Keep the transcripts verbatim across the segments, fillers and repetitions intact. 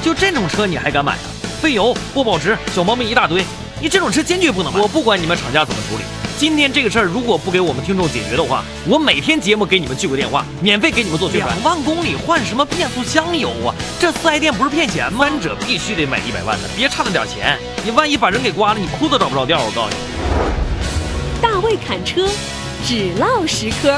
就这种车你还敢买啊？费油、不保值，小毛病一大堆，你这种车坚决不能买。我不管你们厂家怎么处理，今天这个事儿如果不给我们听众解决的话，我每天节目给你们记个电话，免费给你们做宣传。两万公里换什么变速箱油啊？这四 S 店不是骗钱吗？三者必须得买一百万的，别差那点钱，你万一把人给刮了，你哭都找不着调。我告诉你， 大卫侃车，只唠实科。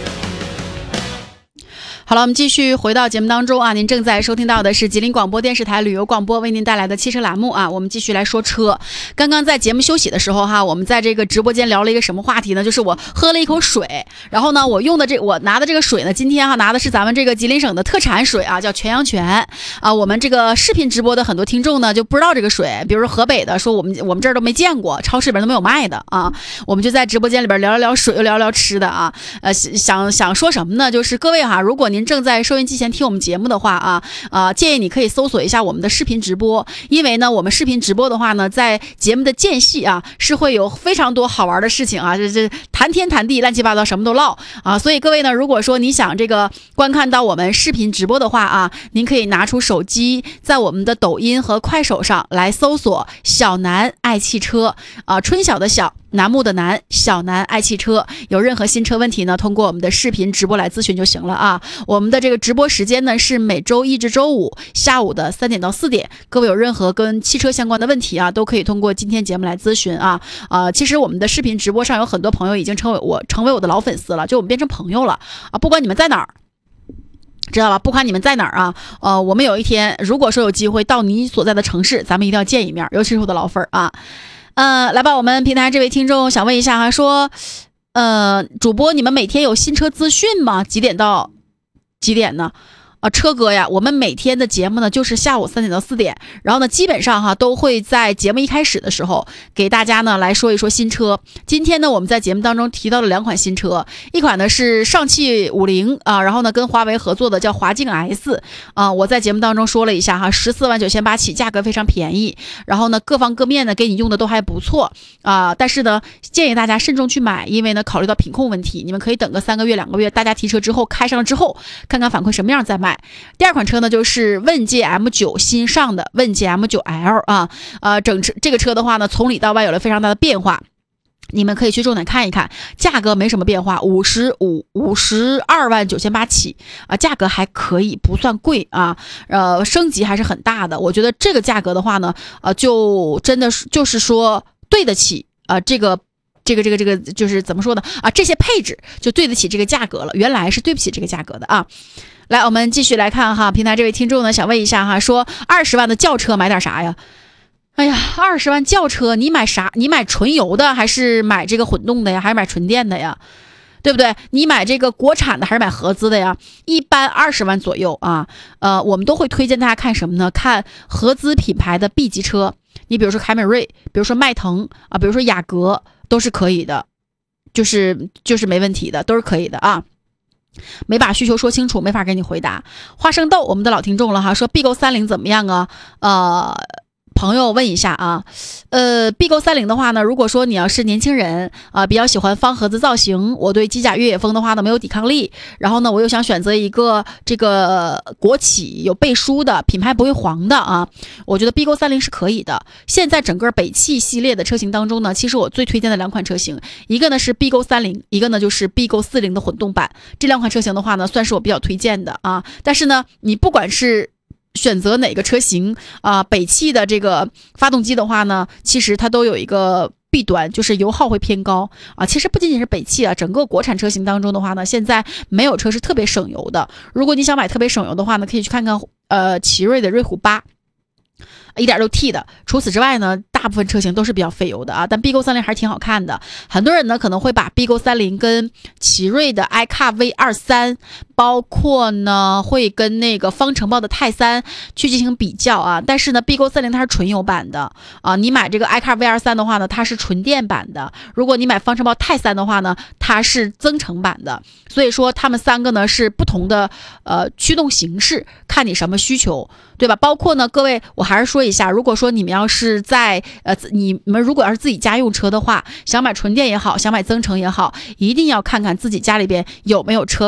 好了，我们继续回到节目当中啊，您正在收听到的是吉林广播电视台旅游广播为您带来的汽车栏目啊，我们继续来说车。刚刚在节目休息的时候哈，我们在这个直播间聊了一个什么话题呢？就是我喝了一口水，然后呢，我用的这我拿的这个水呢，今天哈拿的是咱们这个吉林省的特产水啊，叫泉阳泉啊。我们这个视频直播的很多听众呢就不知道这个水，比如说河北的说我们我们这儿都没见过，超市里边都没有卖的啊。我们就在直播间里边聊聊聊水，又聊聊吃的啊。呃，想想说什么呢？就是各位哈，如果您正在收音机前听我们节目的话啊，啊、呃，建议你可以搜索一下我们的视频直播，因为呢，我们视频直播的话呢，在节目的间隙啊，是会有非常多好玩的事情啊，这这谈天谈地，乱七八糟什么都唠啊。所以各位呢，如果说你想这个观看到我们视频直播的话啊，您可以拿出手机，在我们的抖音和快手上来搜索“小南爱汽车”啊，春晓的晓。楠木的楠，小南爱汽车，有任何新车问题呢，通过我们的视频直播来咨询就行了啊。我们的这个直播时间呢是每周一至周五下午的三点到四点，各位有任何跟汽车相关的问题啊，都可以通过今天节目来咨询啊。啊、呃，其实我们的视频直播上有很多朋友已经成为我成为我的老粉丝了，就我们变成朋友了啊。不管你们在哪儿，知道吧？不管你们在哪儿啊，呃，我们有一天如果说有机会到你所在的城市，咱们一定要见一面，尤其是我的老粉儿啊。呃，来吧，我们平台这位听众想问一下哈，说，呃，主播你们每天有新车资讯吗？几点到几点呢？啊，车哥呀，我们每天的节目呢就是下午三点到四点，然后呢基本上哈都会在节目一开始的时候给大家呢来说一说新车。今天呢我们在节目当中提到了两款新车，一款呢是上汽五菱啊，然后呢跟华为合作的叫华境 S 啊，我在节目当中说了一下哈，十四万九千八起，价格非常便宜，然后呢各方各面呢给你用的都还不错啊，但是呢建议大家慎重去买，因为呢考虑到品控问题，你们可以等个三个月两个月，大家提车之后开上了之后，看看反馈什么样再买。第二款车呢就是问界 M 九 新上的问界 M 九 L 啊，呃，整车这个车的话呢，从里到外有了非常大的变化。你们可以去重点看一看，价格没什么变化，五十五五十二万九千八起啊，价格还可以，不算贵啊，呃，升级还是很大的。我觉得这个价格的话呢，呃，就真的是就是说对得起啊、呃，这个。这个这个这个就是怎么说呢啊？这些配置就对得起这个价格了，原来是对不起这个价格的啊。来，我们继续来看哈，平台这位听众呢想问一下哈，说二十万的轿车买点啥呀？哎呀，二十万轿车你买啥？你买纯油的还是买这个混动的呀？还是买纯电的呀？对不对？你买这个国产的还是买合资的呀？一般二十万左右啊，呃，我们都会推荐大家看什么呢？看合资品牌的 B 级车，你比如说凯美瑞，比如说迈腾啊，比如说雅阁。都是可以的，就是就是没问题的，都是可以的啊。没把需求说清楚，没法给你回答。花生豆，我们的老听众了哈，说 B 购三零怎么样啊？呃。朋友问一下啊，呃 ，B 购三零的话呢，如果说你要是年轻人啊、呃，比较喜欢方盒子造型，我对机甲越野风的话呢没有抵抗力，然后呢我又想选择一个这个国企有背书的品牌不会黄的啊，我觉得 B 购三零是可以的。现在整个北汽系列的车型当中呢，其实我最推荐的两款车型，一个呢是 B 购三零，一个呢就是 B 购四零的混动版。这两款车型的话呢，算是我比较推荐的啊。但是呢，你不管是选择哪个车型啊、呃，北汽的这个发动机的话呢，其实它都有一个弊端，就是油耗会偏高啊。其实不仅仅是北汽啊，整个国产车型当中的话呢，现在没有车是特别省油的。如果你想买特别省油的话呢，可以去看看呃奇瑞的瑞虎八。一点六 T 的，除此之外呢，大部分车型都是比较费油的啊，但 B 购三零还是挺好看的。很多人呢可能会把 B 购三零跟奇瑞的 iCar V 二十三，包括呢会跟那个方程豹的泰三去进行比较啊。但是呢 B 购三零它是纯油版的啊，你买这个 iCar V 二十三的话呢，它是纯电版的。如果你买方程豹泰三的话呢，它是增程版的。所以说他们三个呢是不同的呃驱动形式，看你什么需求，对吧？包括呢各位，我还是说一下，如果说你们要是在呃你们如果要是自己家用车的话，想买纯电也好，想买增程也好，一定要看看自己家里边有没有车位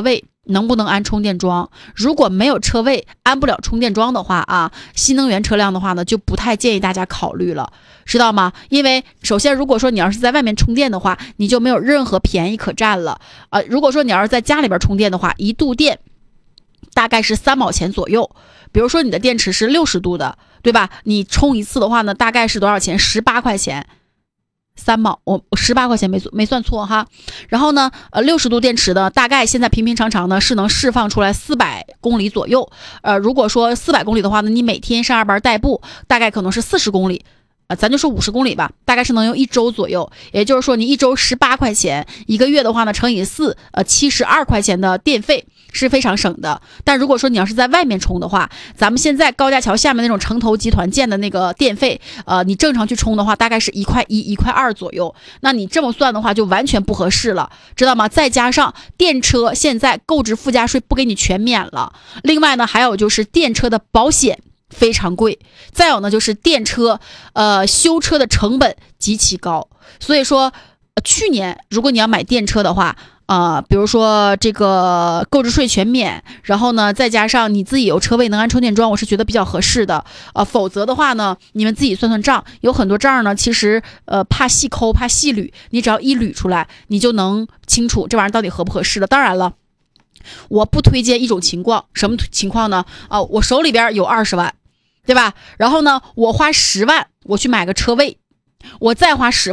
能不能安充电桩？如果没有车位安不了充电桩的话啊，新能源车辆的话呢，就不太建议大家考虑了，知道吗？因为首先，如果说你要是在外面充电的话，你就没有任何便宜可占了。呃，如果说你要是在家里边充电的话，一度电大概是三毛钱左右。比如说你的电池是六十度的，对吧？你充一次的话呢，大概是多少钱？十八块钱。三毛，我十八块钱没没算错哈。然后呢，呃，六十度电池的大概现在平平常常呢是能释放出来四百公里左右。呃，如果说四百公里的话呢，你每天上下班代步，大概可能是四十公里。呃，咱就说五十公里吧，大概是能用一周左右。也就是说，你一周十八块钱，一个月的话呢，乘以四，呃，七十二块钱的电费是非常省的。但如果说你要是在外面充的话，咱们现在高架桥下面那种城投集团建的那个电费，呃，你正常去充的话，大概是一块一、一块二左右。那你这么算的话，就完全不合适了，知道吗？再加上电车现在购置附加税不给你全免了，另外呢，还有就是电车的保险非常贵，再有呢就是电车呃修车的成本极其高。所以说、呃、去年如果你要买电车的话，呃比如说这个购置税全免，然后呢再加上你自己有车位能安充电桩，我是觉得比较合适的。呃否则的话呢，你们自己算算账，有很多账呢其实呃怕细抠怕细捋，你只要一捋出来，你就能清楚这玩意儿到底合不合适的。当然了，我不推荐一种情况，什么情况呢？啊、呃，我手里边有二十万，对吧？然后呢，我花十万我去买个车位，我再花十